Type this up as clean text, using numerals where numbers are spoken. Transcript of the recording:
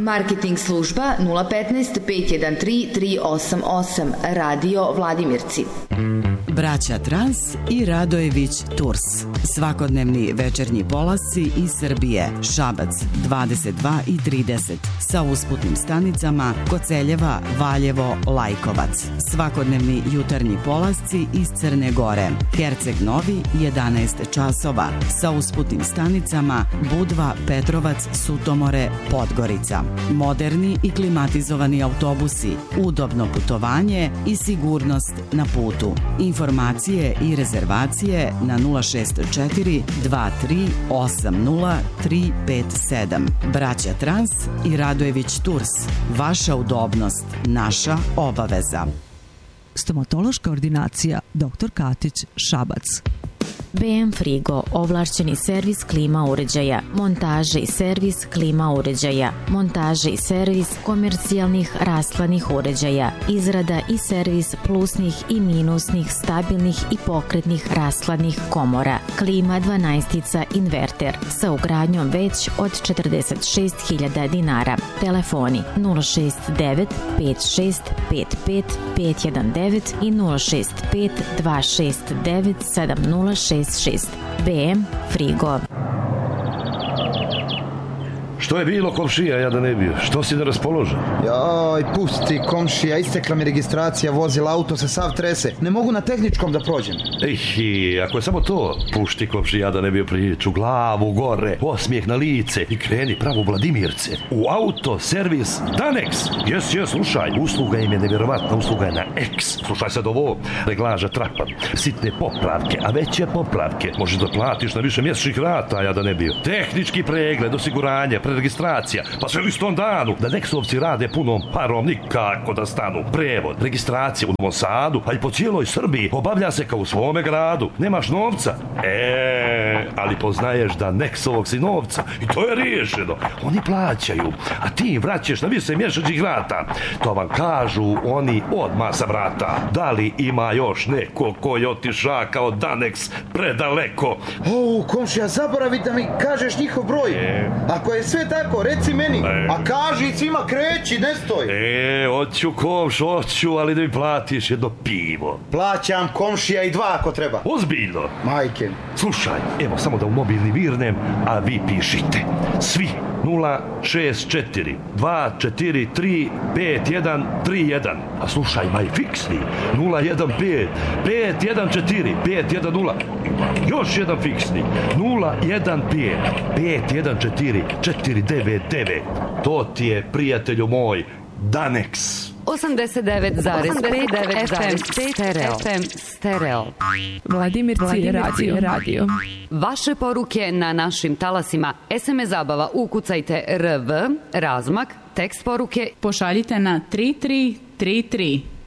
Marketing služba 015 513 388, Radio Vladimirci. Braća Trans i Radojević Tours. Svakodnevni večernji polasci iz Srbije. Šabac 22 i 30 sa usputnim stanicama Koceljeva, Valjevo, Lajkovac. Svakodnevni jutarnji polasci iz Crne Gore. Herceg Novi 11 časova sa usputnim stanicama Budva, Petrovac, Sutomore, Podgorica. Moderni i klimatizovani autobusi, udobno putovanje i sigurnost na putu. Informacije i rezervacije na 064 2380 357. Braća Trans i Radojević Tours. Vaša udobnost, naša obaveza. Stomatološka ordinacija Dr. Katić, Šabac. BM Frigo, ovlašćeni servis klima uređaja, montaže i servis klima uređaja, montaže i servis komercijalnih rastlanih uređaja, izrada i servis plusnih i minusnih, stabilnih i pokretnih rastlanih komora, klima 12 inverter sa ugradnjom već od 46.000 dinara. Telefoni 069 56 55 519 i 065 269 7066. BM Frigo. Što je bilo, komšija, ja da ne bio? Što si neraspoložen? Joj, pusti, komšija, istekla mi registracija vozila, auto se sav trese. Ne mogu na tehničkom da prođem. Ej, ako je samo to, pušti, komšija, da ne bio priču, glavu gore, osmijeh na lice i kreni pravo u Vladimirce. U auto servis Danex. Jes, slušaj, usluga im je nevjerovatna, usluga je na X. Slušaj sad ovo, reglaža trapa, sitne popravke, a veće popravke možeš da platiš na više mjesečnih rata, ja da ne bio. Tehnički pregled, osiguranje, registracija, pa sve u istom danu. Da Nexovci rade punom parom, nikako da stanu. Prevod, registracija u Novom Sadu, pa i po cijeloj Srbiji obavlja se kao u svome gradu. Nemaš novca? Ali poznaješ da Nexovog si novca i to je riješeno. Oni plaćaju, a ti im vraćaš na više mjesečnih rata. To vam kažu oni odmah sa vrata. Da li ima još neko ko je otiša kao Danex predaleko? Komšija, zaboravi da mi kažeš njihov broj. Ako je sve tako, reci meni. A kaži svima, kreći, ne stoj. Hoću, komš, hoću, ali da mi platiš jedno pivo. Plaćam, komšija, i dva ako treba. Ozbiljno? Majke. Slušaj, evo samo da u mobilni virnem, a vi pišite. Svi 064 243 5131. A slušaj, maj fiksni 015 514 510. Još jedan fiksni 015 514 499. To ti je, prijatelju moj, Danex. 89,5 FM Stereo. Vladimirci radio. Vaše poruke na našim talasima. SMS zabava, ukucajte RV, razmak, tekst poruke. Pošaljite na 3333.